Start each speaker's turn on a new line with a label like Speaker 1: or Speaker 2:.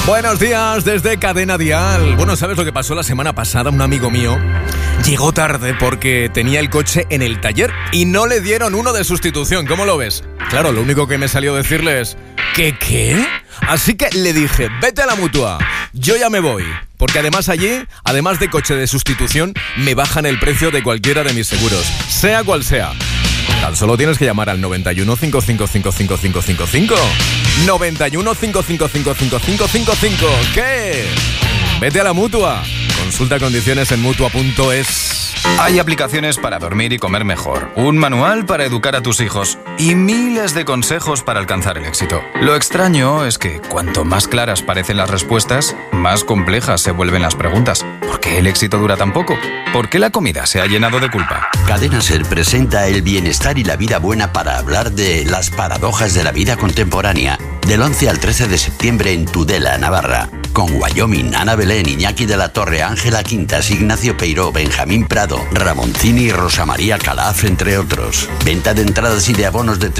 Speaker 1: Buenos días desde Cadena Dial. Bueno, ¿sabes lo que pasó la semana pasada? Un amigo mío llegó tarde porque tenía el coche en el taller y no le dieron uno de sustitución. ¿Cómo lo ves? Claro, lo único que me salió decirle es ¿Qué? Así que le dije, vete a la Mutua, yo ya me voy. Porque además allí, además de coche de sustitución, me bajan el precio de cualquiera de mis seguros, sea cual sea. Tan solo tienes que llamar al 91 5555555. 91 5555555. ¿Qué? Vete a la Mutua. Consulta condiciones en Mutua.es.
Speaker 2: Hay aplicaciones para dormir y comer mejor, un manual para educar a tus hijos y miles de consejos para alcanzar el éxito. Lo extraño es que cuanto más claras parecen las respuestas, más complejas se vuelven las preguntas. ¿Por qué el éxito dura tan poco? ¿Por qué la comida se ha llenado de culpa?
Speaker 3: Cadena Ser presenta el bienestar y la vida buena para hablar de las paradojas de la vida contemporánea. Del 11 al 13 de septiembre en Tudela, Navarra. Con Wyoming, Ana Belén, Iñaki de la Torre, Ángela Quintas, Ignacio Peiró, Benjamín Prado, Ramoncini y Rosa María Calaf, entre otros. Venta de entradas y de abonos de